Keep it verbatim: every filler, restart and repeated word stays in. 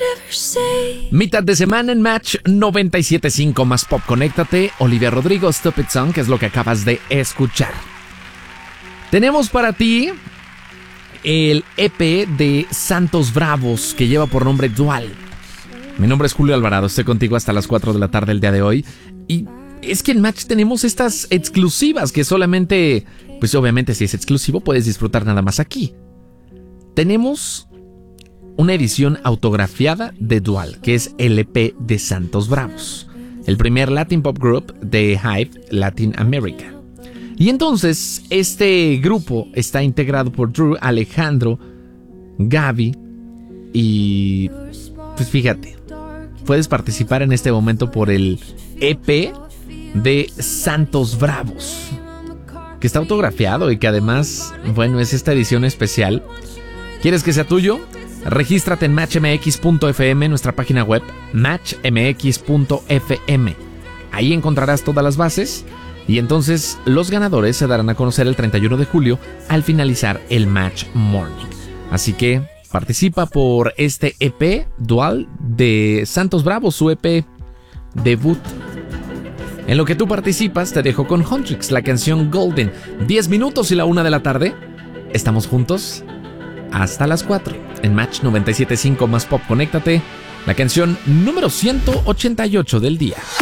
Mitad de semana en Match noventa y siete punto cinco más Pop. Conéctate. Olivia Rodrigo, Stupid Song, que es lo que acabas de escuchar. Tenemos para ti el E P de Santos Bravos, que lleva por nombre Dual. Mi nombre es Julio Alvarado, estoy contigo hasta las cuatro de la tarde el día de hoy. Y es que en Match tenemos estas exclusivas que solamente, pues obviamente si es exclusivo puedes disfrutar nada más aquí. Tenemos una edición autografiada de Dual, que es el E P de Santos Bravos, el primer Latin Pop Group de Hype Latin America. Y entonces este grupo está integrado por Drew, Alejandro, Gaby y pues fíjate, puedes participar en este momento por el E P de Santos Bravos, que está autografiado y que además, bueno, es esta edición especial. ¿Quieres que sea tuyo? Regístrate en match m x punto f m, nuestra página web, match m x punto f m. Ahí encontrarás todas las bases y entonces los ganadores se darán a conocer el treinta y uno de julio al finalizar el Match Morning. Así que participa por este E P Dual de Santos Bravos, su E P debut. En lo que tú participas, te dejo con Huntrix, la canción Golden. diez minutos y la una de la tarde. Estamos juntos hasta las cuatro en Match noventa y siete punto cinco más Pop. Conéctate, la canción número ciento ochenta y ocho del día.